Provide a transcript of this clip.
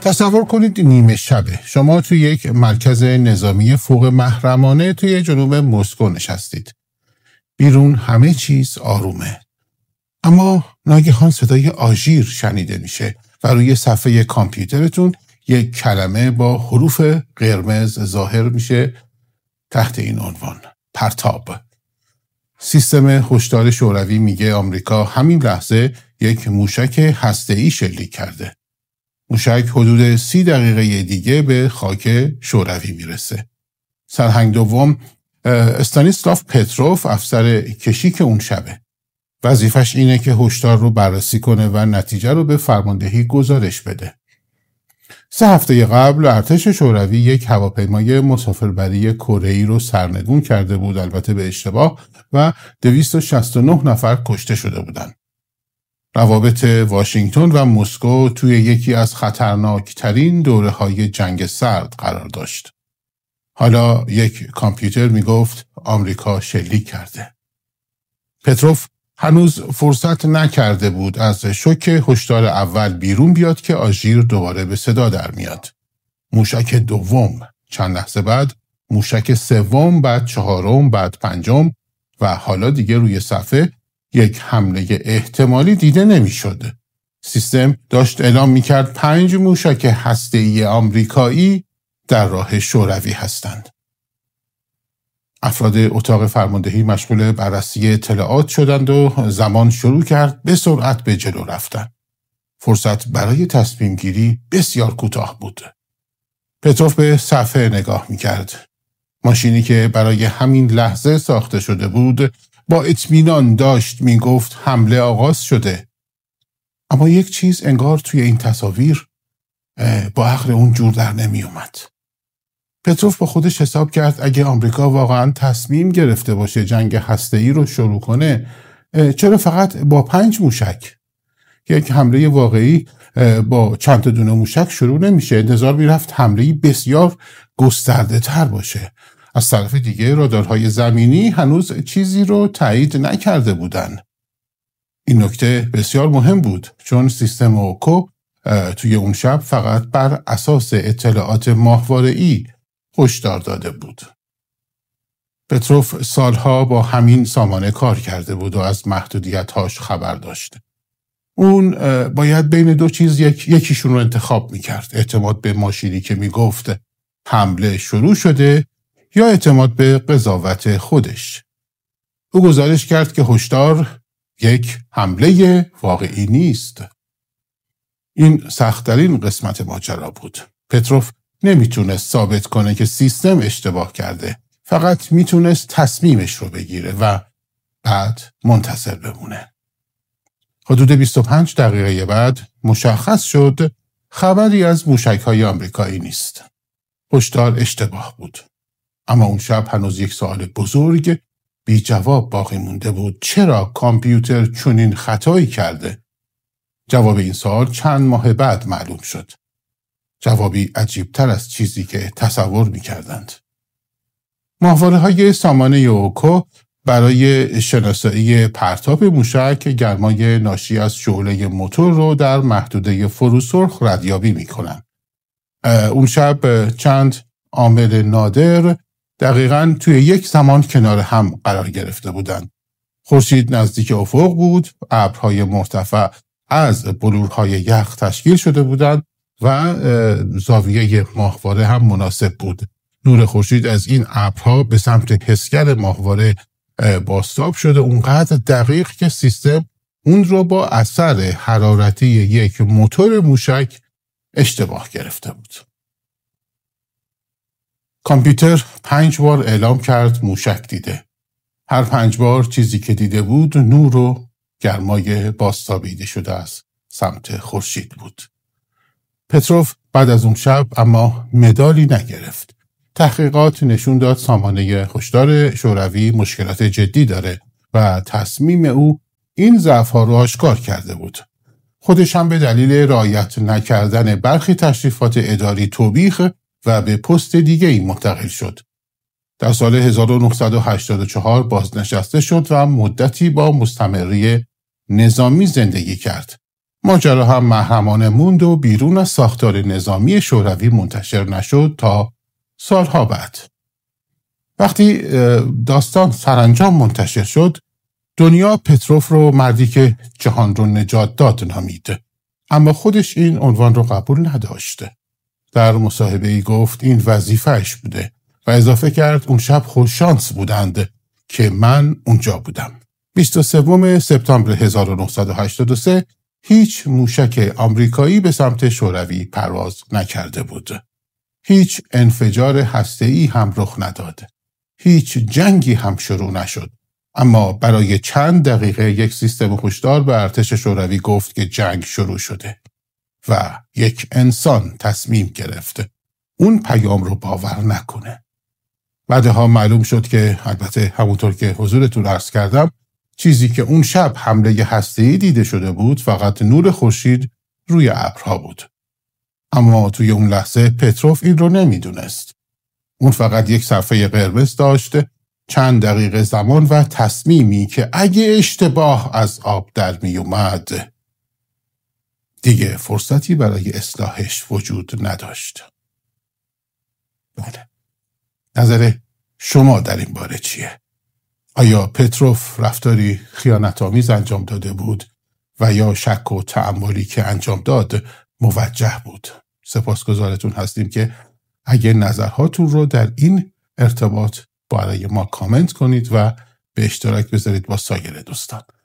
تصور کنید نیمه شبه شما توی یک مرکز نظامی فوق محرمانه توی جنوب مسکو نشستید. بیرون همه چیز آرومه. اما ناگهان صدای آژیر شنیده میشه و روی صفحه کامپیوترتون یک کلمه با حروف قرمز ظاهر میشه تحت این عنوان: پرتاب. سیستم هشدار شوروی میگه آمریکا همین لحظه یک موشک هسته‌ای شلیک کرده. موشک حدود 30 دقیقه دیگه به خاک شوروی میرسه. سرهنگ دوم استانیسلاف پتروف افسر کشیک اون شبه. وظیفش اینه که هشدار رو بررسی کنه و نتیجه رو به فرماندهی گزارش بده. 3 هفته قبل ارتش شوروی یک هواپیمای مسافربری کره‌ای رو سرنگون کرده بود، البته به اشتباه، و 269 نفر کشته شده بودند. روابط واشنگتن و مسکو توی یکی از خطرناکترین دوره‌های جنگ سرد قرار داشت. حالا یک کامپیوتر میگفت آمریکا شلیک کرده. پتروف هنوز فرصت نکرده بود از شوک هشدار اول بیرون بیاد که آژیر دوباره به صدا در میاد. موشک دوم، چند لحظه بعد موشک سوم، بعد چهارم، بعد پنجم و حالا دیگه روی صفحه یک حمله احتمالی دیده نمیشد. سیستم داشت اعلام میکرد 5 موشک هسته‌ای آمریکایی در راه شوروی هستند. افراد اتاق فرماندهی مشغول بررسی اطلاعات شدند و زمان شروع کرد به سرعت به جلو رفتن. فرصت برای تصمیم گیری بسیار کوتاه بود. پتروف به صفحه نگاه میکرد. ماشینی که برای همین لحظه ساخته شده بود با اطمینان داشت میگفت حمله آغاز شده. اما یک چیز انگار توی این تصاویر با عقل اون جور در نمی اومد. پتروف با خودش حساب کرد اگه آمریکا واقعا تصمیم گرفته باشه جنگ هسته‌ای رو شروع کنه، چرا فقط با 5 موشک؟ یک حمله واقعی با چند تا دونه موشک شروع نمیشه. انتظار میرفت حمله بسیار گسترده تر باشه. از طرف دیگه رادارهای زمینی هنوز چیزی رو تایید نکرده بودن. این نکته بسیار مهم بود چون سیستم اوکو توی اون شب فقط بر اساس اطلاعات ماهواره‌ای هشدار داده بود. پتروف سالها با همین سامانه کار کرده بود و از محدودیت‌هاش خبر داشت. اون باید بین دو چیز یکیشون رو انتخاب میکرد: اعتماد به ماشینی که میگفت حمله شروع شده یا اعتماد به قضاوت خودش. او گزارش کرد که هشدار یک حمله واقعی نیست. این سخت‌ترین قسمت ماجرا بود. پتروف نمیتونست ثابت کنه که سیستم اشتباه کرده. فقط میتونست تصمیمش رو بگیره و بعد منتظر بمونه. حدود 25 دقیقه بعد مشخص شد خبری از موشک‌های آمریکایی نیست. هشدار اشتباه بود. اما اون شب هنوز یک سوال بزرگ بی جواب باقی مونده بود: چرا کامپیوتر چنین خطایی کرده؟ جواب این سوال چند ماه بعد معلوم شد. جوابی عجیبتر از چیزی که تصور می‌کردند. ماهواره‌های سامانه اوکو برای شناسایی پرتاب موشک گرمای ناشی از شعله موتور رو در محدوده فروسرخ ردیابی می‌کنند. اون شب چند عامل نادر دقیقاً توی یک زمان کنار هم قرار گرفته بودند. خورشید نزدیک افق بود، ابرهای مرتفع از بلورهای یخ تشکیل شده بودند و زاویه ماهواره هم مناسب بود. نور خورشید از این ابرها به سمت حسگر ماهواره بازتاب شده اونقدر دقیق که سیستم اون رو با اثر حرارتی یک موتور موشک اشتباه گرفته بود. کامپیوتر 5 بار اعلام کرد موشک دیده. هر 5 بار چیزی که دیده بود نور و گرمای بازتابیده شده از سمت خورشید بود. پتروف بعد از اون شب اما مدالی نگرفت. تحقیقات نشون داد سامانه هشدار شوروی مشکلات جدی داره و تصمیم او این ضعف‌ها رو آشکار کرده بود. خودش هم به دلیل رعایت نکردن برخی تشریفات اداری توبیخ و به پست دیگه‌ای منتقل شد. در سال 1984 بازنشسته شد و مدتی با مستمری نظامی زندگی کرد. ماجرا هم محرمانه موند و بیرون از ساختار نظامی شوروی منتشر نشد تا سالها بعد. وقتی داستان سرانجام منتشر شد، دنیا پتروف رو مردی که جهان رو نجات داد نامید، اما خودش این عنوان رو قبول نداشته. در مصاحبه‌ای گفت این وظیفه‌اش بوده و اضافه کرد اون شب خوششانس بودند که من اونجا بودم. 23 سپتامبر 1983 هیچ موشک آمریکایی به سمت شوروی پرواز نکرده بود. هیچ انفجار هسته‌ای هم رخ نداد. هیچ جنگی هم شروع نشد. اما برای چند دقیقه یک سیستم هشدار به ارتش شوروی گفت که جنگ شروع شده و یک انسان تصمیم گرفت اون پیام رو باور نکنه. بعدها معلوم شد که البته همونطور که حضورتون عرض کردم، چیزی که اون شب حمله هسته‌ای دیده شده بود فقط نور خورشید روی ابرها بود. اما توی اون لحظه پتروف این رو نمیدونست. اون فقط یک صفحه قرمز داشت، چند دقیقه زمان و تصمیمی که اگه اشتباه از آب در می اومد دیگه فرصتی برای اصلاحش وجود نداشت. بله. نظر شما در این باره چیه؟ آیا پتروف رفتاری خیانت‌آمیز انجام داده بود و یا شک و تأملی که انجام داد موجه بود؟ سپاسگزارتون هستیم که اگه نظرهاتون رو در این ارتباط برای ما کامنت کنید و به اشتراک بذارید با سایر دوستان.